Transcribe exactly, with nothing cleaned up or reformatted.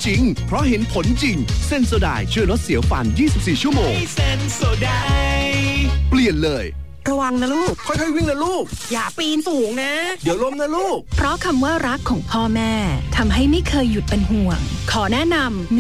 จริงเพราะเห็นผลจริงเซนโซไดช่วยลดเสียวฟันยี่สิบสี่ชั่วโมงเซนโซไดเปลี่ยนเลยระวังนะลูกค่อยๆวิ่งนะลูกอย่าปีนสูงนะเดี๋ยวล้มนะลูกเพราะคำว่ารักของพ่อแม่ทำให้ไม่เคยหยุดเป็นห่วงขอแนะนำ